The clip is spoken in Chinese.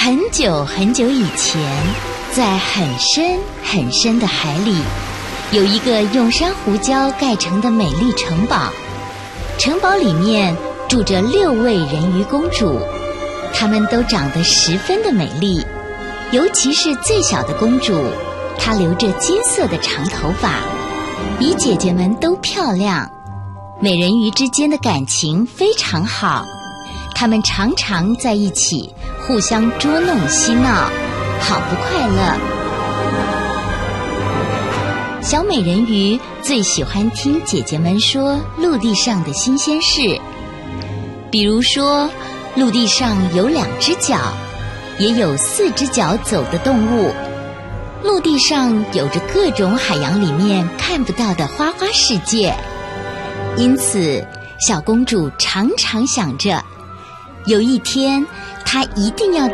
很久很久以前，在很深很深的海里，有一个用珊瑚礁盖成的美丽城堡。城堡里面住着6位人鱼公主，她们都长得十分的美丽，尤其是最小的公主，她留着金色的长头发，比姐姐们都漂亮。美人鱼之间的感情非常好，她们常常在一起互相捉弄嬉闹，好不快乐。小美人鱼最喜欢听姐姐们说陆地上的新鲜事，比如说陆地上有2只脚，也有4只脚走的动物。陆地上有着各种海洋里面看不到的花花世界，因此小公主常常想着，有一天她一定要